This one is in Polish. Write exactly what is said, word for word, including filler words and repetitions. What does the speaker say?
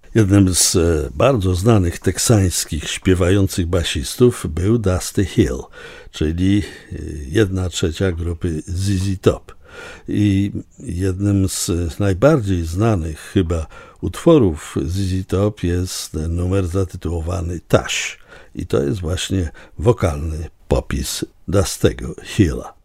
Jednym z bardzo znanych teksańskich śpiewających basistów był Dusty Hill, czyli jedna trzecia grupy Z Z Top. I jednym z najbardziej znanych chyba utworów Z Z Top jest numer zatytułowany Tush. I to jest właśnie wokalny popis Dusty'ego Hilla.